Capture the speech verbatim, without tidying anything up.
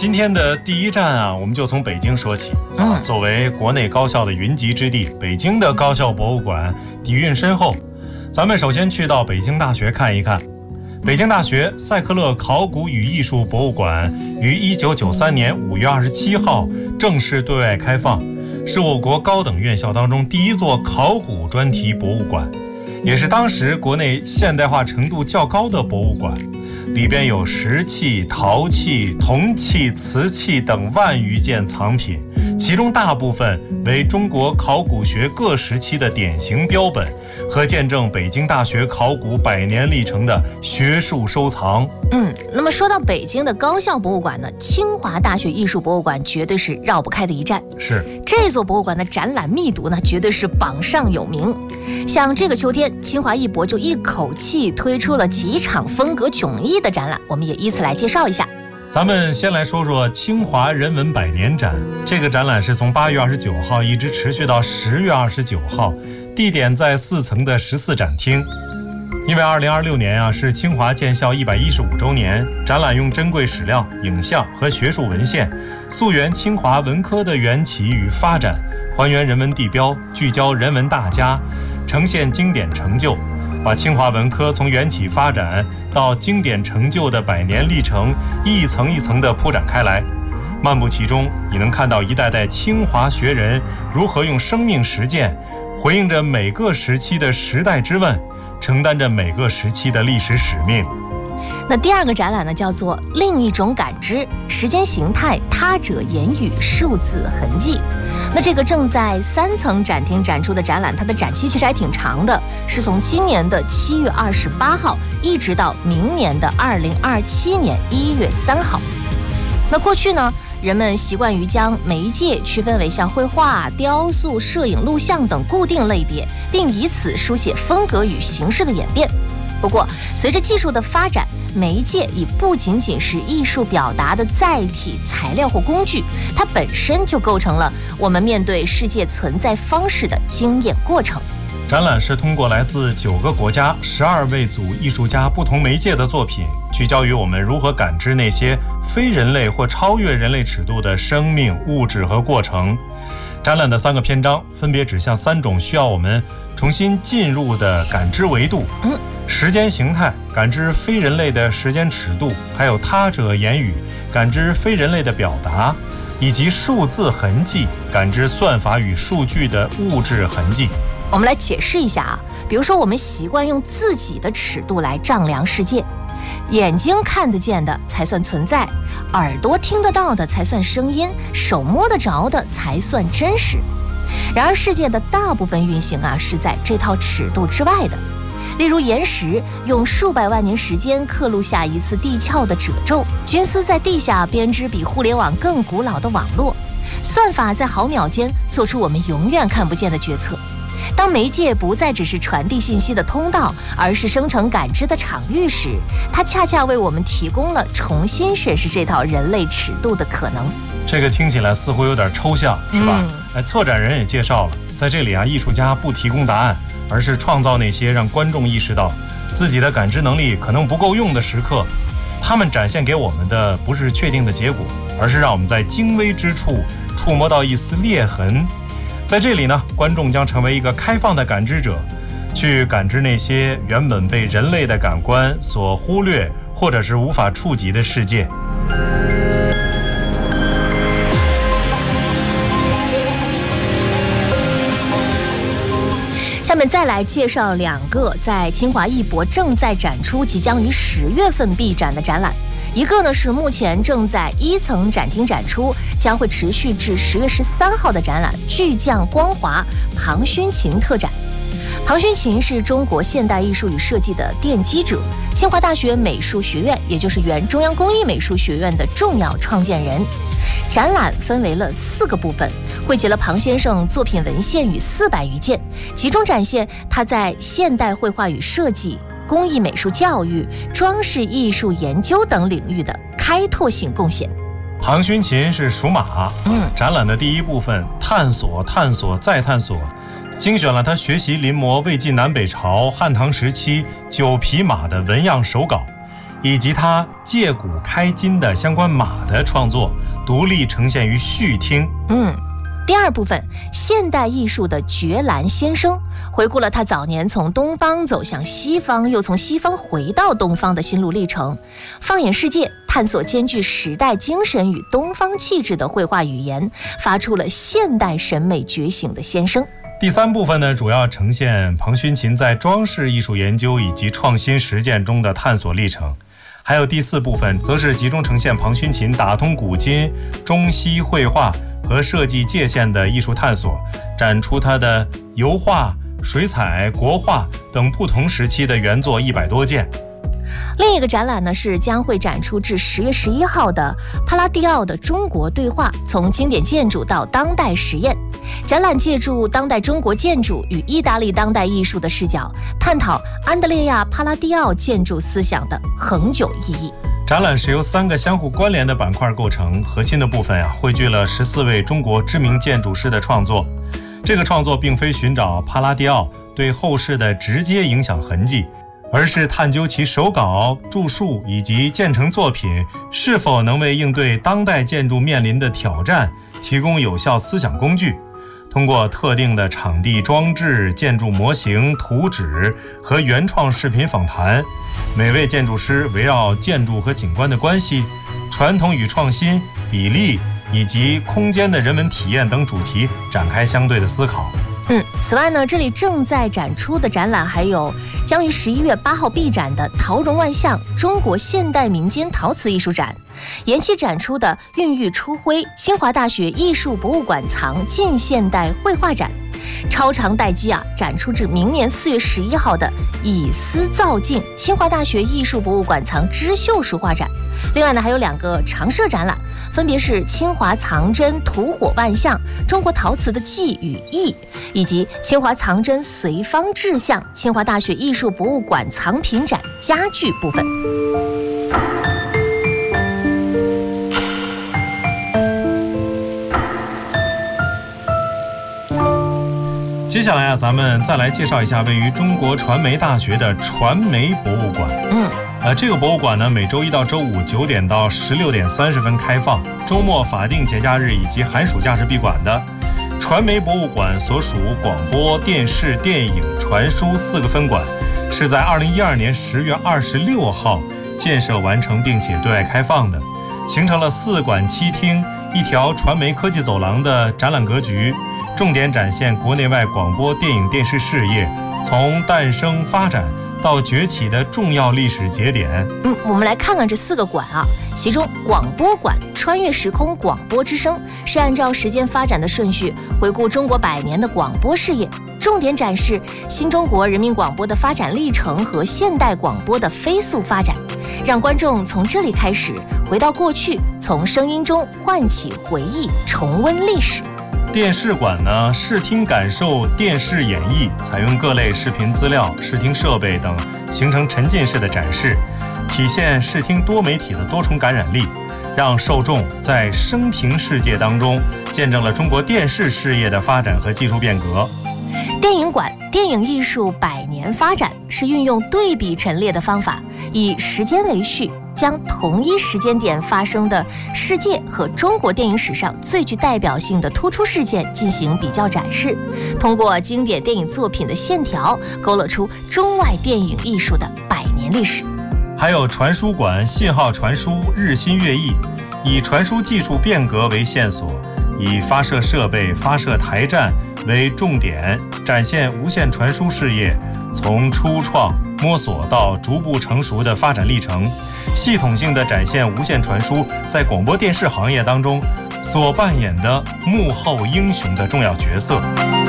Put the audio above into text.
今天的第一站啊，我们就从北京说起啊。作为国内高校的云集之地，北京的高校博物馆底蕴深厚。咱们首先去到北京大学看一看。北京大学塞克勒考古与艺术博物馆于一九九三年五月二十七号正式对外开放，是我国高等院校当中第一座考古专题博物馆，也是当时国内现代化程度较高的博物馆。里边有石器、陶器、铜器、瓷器等万余件藏品，其中大部分为中国考古学各时期的典型标本和见证北京大学考古百年历程的学术收藏。 嗯，那么说到北京的高校博物馆呢，清华大学艺术博物馆绝对是绕不开的一站。 是， 这座博物馆的展览密度呢，绝对是榜上有名。像这个秋天，清华艺博就一口气推出了几场风格迥异的展览，我们也依次来介绍一下。 咱们先来说说清华人文百年展，这个展览是从八月二十九号一直持续到十月二十九号，地点在四层的十四展厅。因为二零二六年啊是清华建校一百一十五周年，展览用珍贵史料、影像和学术文献，溯源清华文科的缘起与发展，还原人文地标，聚焦人文大家，呈现经典成就，把清华文科从缘起发展到经典成就的百年历程一层一层地铺展开来。漫步其中，你能看到一代代清华学人如何用生命实践回应着每个时期的时代之问，承担着每个时期的历史使命。 那第二个展览呢，叫做另一种感知，时间形态、他者言语、数字痕迹。那这个正在三层展厅展出的展览，它的展期其实还挺长的，是从今年的七月二十八号一直到明年的二零二七年一月三号。那过去呢，人们习惯于将媒介区分为像绘画、雕塑、摄影、录像等固定类别，并以此书写风格与形式的演变。不过，随着技术的发展，媒介已不仅仅是艺术表达的载体、材料或工具，它本身就构成了我们面对世界存在方式的经验过程。 展览是通过来自九个国家、十二位组艺术家不同媒介的作品，聚焦于我们如何感知那些非人类或超越人类尺度的生命、物质和过程。展览的三个篇章分别指向三种需要我们重新进入的感知维度：嗯，时间形态，感知非人类的时间尺度；还有他者言语，感知非人类的表达；以及数字痕迹，感知算法与数据的物质痕迹。 我们来解释一下啊，比如说我们习惯用自己的尺度来丈量世界，眼睛看得见的才算存在，耳朵听得到的才算声音，手摸得着的才算真实。然而世界的大部分运行啊，是在这套尺度之外的。例如岩石用数百万年时间刻录下一次地壳的褶皱，军丝在地下编织比互联网更古老的网络，算法在毫秒间做出我们永远看不见的决策。当媒介不再只是传递信息的通道，而是生成感知的场域时，它恰恰为我们提供了重新审视这套人类尺度的可能。 这个听起来似乎有点抽象，是吧？嗯、哎，策展人也介绍了，在这里啊，艺术家不提供答案，而是创造那些让观众意识到自己的感知能力可能不够用的时刻。他们展现给我们的不是确定的结果，而是让我们在精微之处触摸到一丝裂痕。在这里呢，观众将成为一个开放的感知者，去感知那些原本被人类的感官所忽略或者是无法触及的世界。 下面再来介绍两个在清华艺博正在展出、即将于十月份闭展的展览。一个呢是目前正在一层展厅展出，将会持续至十月十三号的展览《巨匠光华庞勋琴特展》。庞勋琴是中国现代艺术与设计的奠基者，清华大学美术学院，也就是原中央工艺美术学院的重要创建人。展览分为了四个部分，汇集了庞先生作品文献与四百余件，集中展现他在现代绘画与设计、工艺美术教育、装饰艺术研究等领域的开拓性贡献。 庞勋琴是属马，嗯，展览的第一部分探索、探索再探索，精选了他学习临摹魏晋南北朝、汉唐时期九匹马的纹样手稿， 以及他借古开今的相关马的创作，独立呈现于序厅。 嗯。第二部分，现代艺术的绝兰先生，回顾了他早年从东方走向西方，又从西方回到东方的心路历程，放眼世界，探索兼具时代精神与东方气质的绘画语言，发出了现代审美觉醒的先声。 第三部分呢，主要呈现庞勋琴在装饰艺术研究以及创新实践中的探索历程。还有第四部分，则是集中呈现庞勋琴打通古今、中西绘画和设计界限的艺术探索，展出他的油画、水彩、国画等不同时期的原作一百多件。 另一个展览呢，是将会展出至十月十一号的帕拉蒂奥的中国对话，从经典建筑到当代实验。展览借助当代中国建筑与意大利当代艺术的视角，探讨安德烈亚·帕拉蒂奥建筑思想的恒久意义。 展览是由三个相互关联的板块构成，核心的部分啊，汇聚了十四位中国知名建筑师的创作。这个创作并非寻找帕拉蒂奥对后世的直接影响痕迹，而是探究其手稿、著述以及建成作品是否能为应对当代建筑面临的挑战提供有效思想工具。通过特定的场地装置、建筑模型、图纸和原创视频访谈，每位建筑师围绕建筑和景观的关系、传统与创新、比例以及空间的人文体验等主题展开相对的思考。 嗯，此外呢，这里正在展出的展览还有将于十一月八号闭展的陶容万象中国现代民间陶瓷艺术展，延期展出的孕育初辉清华大学艺术博物馆藏近现代绘画展，超长待机啊，展出至明年四月十一号的以丝造境清华大学艺术博物馆藏织绣书画展。另外呢，还有两个常设展览，分别是清华藏针土火万象中国陶瓷的技与艺，以及清华藏针随方志向清华大学艺术博物馆藏品展家具部分。 接下来啊，咱们再来介绍一下位于中国传媒大学的传媒博物馆。 嗯。 呃，这个博物馆呢，每周一到周五九点到十六点三十分开放，周末、法定节假日以及寒暑假是闭馆的。传媒博物馆所属广播电视、电影、传输四个分馆，是在二零一二年十月二十六号建设完成并且对外开放的，形成了四馆七厅一条传媒科技走廊的展览格局，重点展现国内外广播电影电视事业从诞生发展到崛起的重要历史节点。 嗯，我们来看看这四个馆啊，其中广播馆穿越时空广播之声是按照时间发展的顺序回顾中国百年的广播事业，重点展示新中国人民广播的发展历程和现代广播的飞速发展，让观众从这里开始回到过去，从声音中唤起回忆，重温历史。 电视馆呢，视听感受电视演绎，采用各类视频资料、视听设备等，形成沉浸式的展示，体现视听多媒体的多重感染力，让受众在声屏世界当中见证了中国电视事业的发展和技术变革。 电影馆电影艺术百年发展是运用对比陈列的方法，以时间为序，将同一时间点发生的世界和中国电影史上最具代表性的突出事件进行比较展示，通过经典电影作品的线条，勾勒出中外电影艺术的百年历史。 还有传输馆信号传输日新月异，以传输技术变革为线索，以发射设备、发射台站为重点，展现无线传输事业从初创摸索到逐步成熟的发展历程，系统性地展现无线传输在广播电视行业当中所扮演的幕后英雄的重要角色。